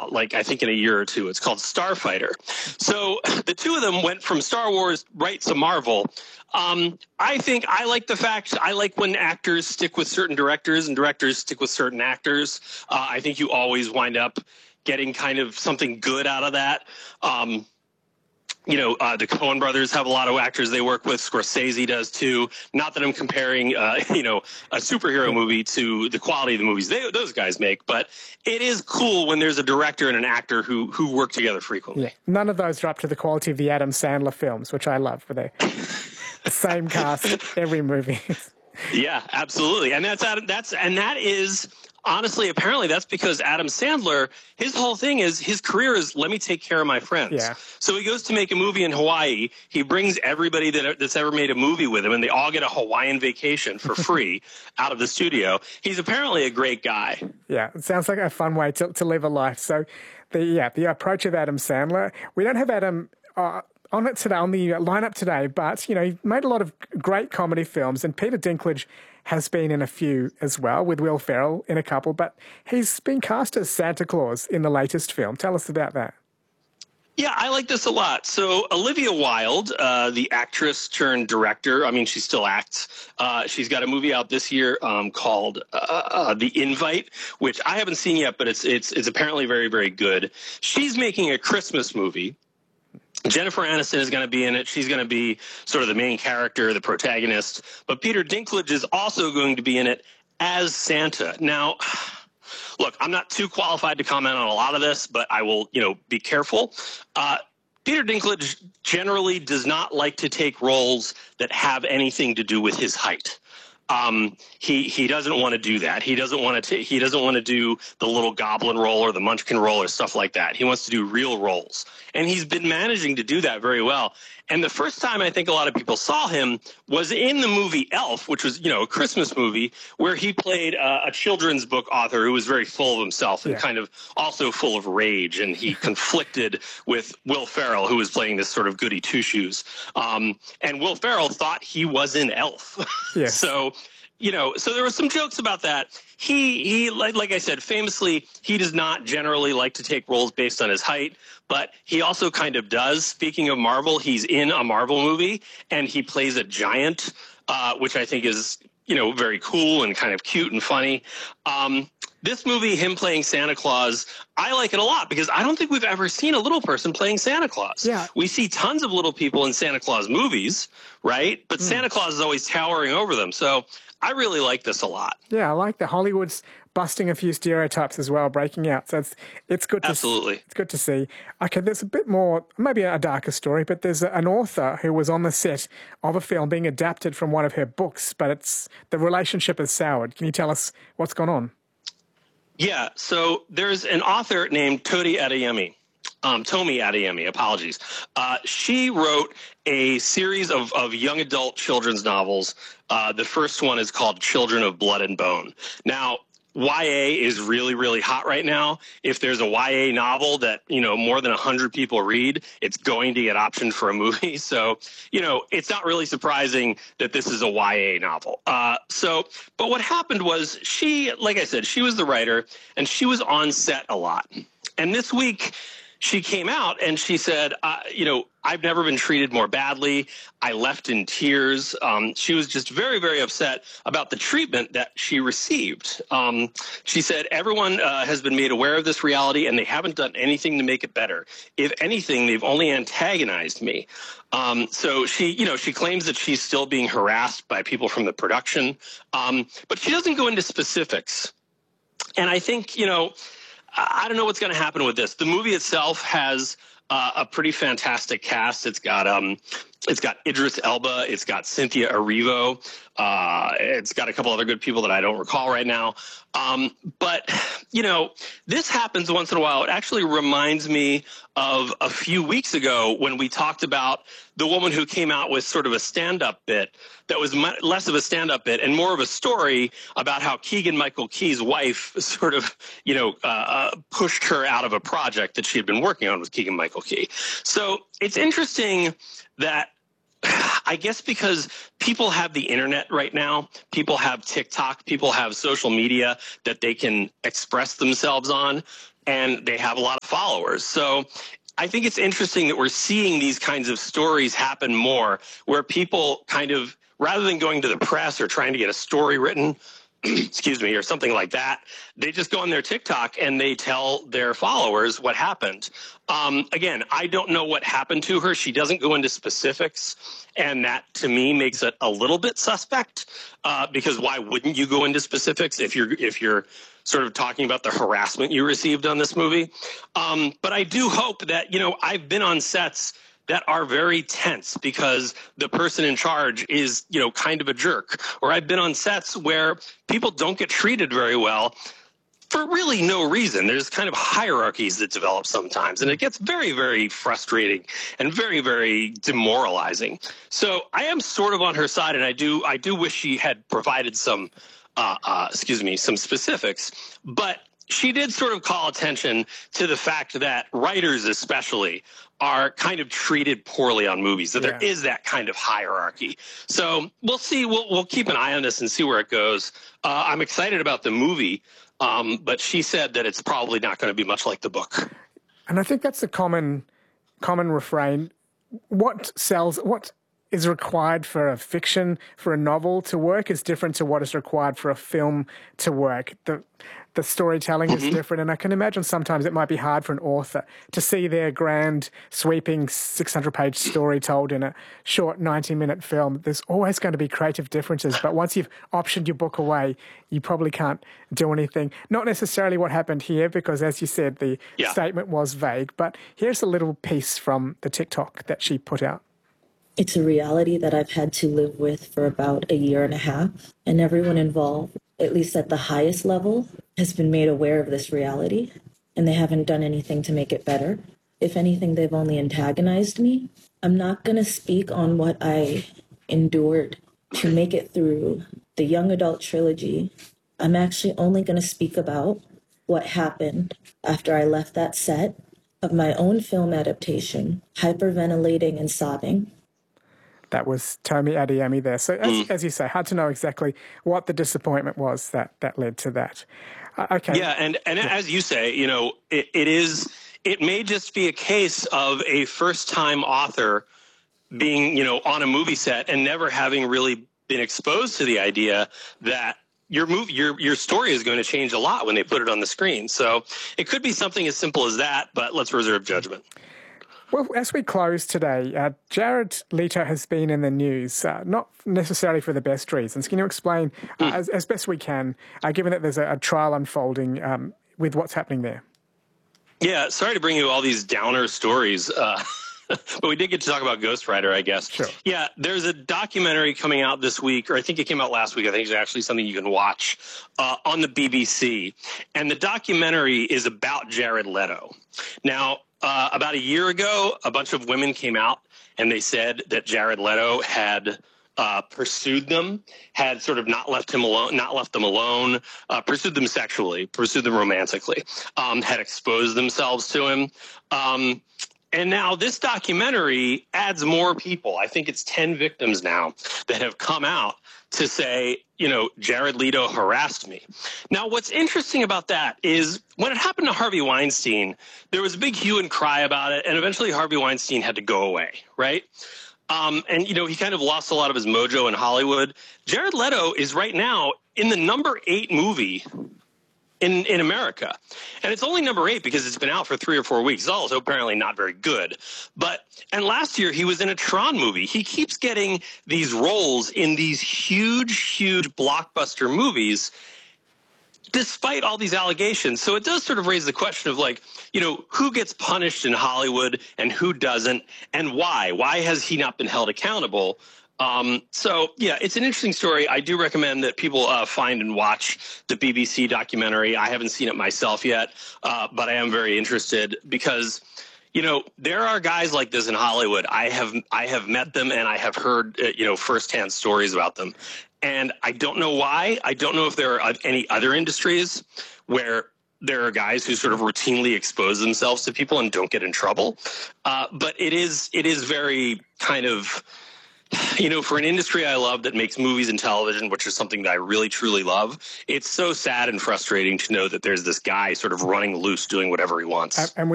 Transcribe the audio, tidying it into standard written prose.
out, like I think in a year or two. It's called Starfighter. So the two of them went from Star Wars right to Marvel. I think I like the fact I like when actors stick with certain directors and directors stick with certain actors. I think you always wind up getting kind of something good out of that. The Coen brothers have a lot of actors they work with. Scorsese does too. Not that I'm comparing, a superhero movie to the quality of the movies those guys make, but it is cool when there's a director and an actor who work together frequently. Yeah, none of those are up to the quality of the Adam Sandler films, which I love, where they the same cast every movie. Yeah, absolutely, and that is. Honestly, apparently that's because Adam Sandler, his whole thing is his career is let me take care of my friends. Yeah. So he goes to make a movie in Hawaii. He brings everybody that's ever made a movie with him, and they all get a Hawaiian vacation for free out of the studio. He's apparently a great guy. Yeah, it sounds like a fun way to live a life. So the approach of Adam Sandler, we don't have Adam on the lineup today, but he made a lot of great comedy films, and Peter Dinklage has been in a few as well, with Will Ferrell in a couple, but he's been cast as Santa Claus in the latest film. Tell us about that. Yeah, I like this a lot. So Olivia Wilde, the actress turned director, I mean, she still acts. She's got a movie out this year called The Invite, which I haven't seen yet, but it's apparently very, very good. She's making a Christmas movie. Jennifer Aniston is going to be in it. She's going to be sort of the main character, the protagonist. But Peter Dinklage is also going to be in it as Santa. Now, look, I'm not too qualified to comment on a lot of this, but I will, be careful. Peter Dinklage generally does not like to take roles that have anything to do with his height. He doesn't want to do that. He doesn't want to do the little goblin role or the munchkin role or stuff like that. He wants to do real roles. And he's been managing to do that very well. And the first time I think a lot of people saw him was in the movie Elf, which was, a Christmas movie where he played a children's book author who was very full of himself and kind of also full of rage. And he conflicted with Will Ferrell, who was playing this sort of goody two-shoes. And Will Ferrell thought he was in Elf. Yes. So there were some jokes about that. He like I said, famously, he does not generally like to take roles based on his height, but he also kind of does. Speaking of Marvel, he's in a Marvel movie and he plays a giant, which I think is, very cool and kind of cute and funny. This movie, him playing Santa Claus, I like it a lot because I don't think we've ever seen a little person playing Santa Claus. Yeah. We see tons of little people in Santa Claus movies, right? But Santa Claus is always towering over them. So I really like this a lot. Yeah, I like that. Hollywood's busting a few stereotypes as well, breaking out. So it's good to Absolutely. It's good to see. Okay, there's a bit more, maybe a darker story, but there's an author who was on the set of a film being adapted from one of her books, but the relationship is soured. Can you tell us what's gone on? Yeah, so there's an author named Tomi Adeyemi, apologies. She wrote a series of young adult children's novels. The first one is called Children of Blood and Bone. Now, YA is really, really hot right now. If there's a YA novel that, more than 100 people read, it's going to get optioned for a movie. So, it's not really surprising that this is a YA novel. But what happened was like I said, she was the writer and she was on set a lot. And this week she came out and she said, I've never been treated more badly. I left in tears. She was just very, very upset about the treatment that she received. She said, everyone has been made aware of this reality and they haven't done anything to make it better. If anything, they've only antagonized me. So she claims that she's still being harassed by people from the production. But she doesn't go into specifics. And I think, I don't know what's going to happen with this. The movie itself has a pretty fantastic cast. It's got Idris Elba. It's got Cynthia Erivo. It's got a couple other good people that I don't recall right now. But this happens once in a while. It actually reminds me of a few weeks ago when we talked about the woman who came out with sort of a stand-up bit that was less of a stand-up bit and more of a story about how Keegan-Michael Key's wife sort of, pushed her out of a project that she had been working on with Keegan-Michael Key. So it's interesting that I guess because people have the internet right now, people have TikTok, people have social media that they can express themselves on. and they have a lot of followers. So I think it's interesting that we're seeing these kinds of stories happen more, where people kind of, rather than going to the press or trying to get a story written, excuse me, or something like that, they just go on their TikTok and they tell their followers what happened. Again, I don't know what happened to her. She doesn't go into specifics, and that to me makes it a little bit suspect, because why wouldn't you go into specifics if you're sort of talking about the harassment you received on this movie? But I do hope that, I've been on sets that are very tense because the person in charge is, kind of a jerk. Or I've been on sets where people don't get treated very well for really no reason. There's kind of hierarchies that develop sometimes, and it gets very, very frustrating and very, very demoralizing. So I am sort of on her side, and I do wish she had provided some specifics, but she did sort of call attention to the fact that writers especially are kind of treated poorly on movies, that there is that kind of hierarchy. So we'll see. We'll keep an eye on this and see where it goes. I'm excited about the movie, but she said that it's probably not going to be much like the book. And I think that's the common refrain. What sells, what is required for a fiction, for a novel to work is different to what is required for a film to work. The storytelling is different, and I can imagine sometimes it might be hard for an author to see their grand, sweeping 600-page story told in a short 90-minute film. There's always going to be creative differences, but once you've optioned your book away, you probably can't do anything. Not necessarily what happened here, because as you said, the statement was vague, but here's a little piece from the TikTok that she put out. It's a reality that I've had to live with for about a year and a half, and everyone involved, at least at the highest level, has been made aware of this reality, and they haven't done anything to make it better. If anything, they've only antagonized me. I'm not going to speak on what I endured to make it through the young adult trilogy. I'm actually only going to speak about what happened after I left that set of my own film adaptation, hyperventilating and sobbing. That was Tomi Adeyemi there. So as you say, hard to know exactly what the disappointment was that led to that. Okay. Yeah, and as you say, it may just be a case of a first-time author being, on a movie set and never having really been exposed to the idea that your story is going to change a lot when they put it on the screen. So it could be something as simple as that, but let's reserve judgment. Well, as we close today, Jared Leto has been in the news, not necessarily for the best reasons. Can you explain, as best we can, given that there's a trial unfolding with what's happening there? Yeah, sorry to bring you all these downer stories, but we did get to talk about Ghost Rider, I guess. Sure. Yeah, there's a documentary coming out this week, or I think it came out last week. I think it's actually something you can watch on the BBC. And the documentary is about Jared Leto. Now, about a year ago, a bunch of women came out and they said that Jared Leto had pursued them, had sort of not left them alone, pursued them sexually, pursued them romantically, had exposed themselves to him. And now this documentary adds more people. I think it's 10 victims now that have come out to say, Jared Leto harassed me. Now, what's interesting about that is when it happened to Harvey Weinstein, there was a big hue and cry about it, and eventually Harvey Weinstein had to go away, right? And, he kind of lost a lot of his mojo in Hollywood. Jared Leto is right now in the number 8 movie in America. And it's only number 8 because it's been out for 3 or 4 weeks. It's also apparently not very good. And last year he was in a Tron movie. He keeps getting these roles in these huge, huge blockbuster movies despite all these allegations. So it does sort of raise the question of who gets punished in Hollywood and who doesn't, and why? Why has he not been held accountable? So, yeah, it's an interesting story. I do recommend that people find and watch the BBC documentary. I haven't seen it myself yet, but I am very interested because, there are guys like this in Hollywood. I have met them and I have heard, firsthand stories about them. And I don't know why. I don't know if there are any other industries where there are guys who sort of routinely expose themselves to people and don't get in trouble. But it is very kind of You know, for an industry I love that makes movies and television, which is something that I really, truly love, it's so sad and frustrating to know that there's this guy sort of running loose doing whatever he wants. And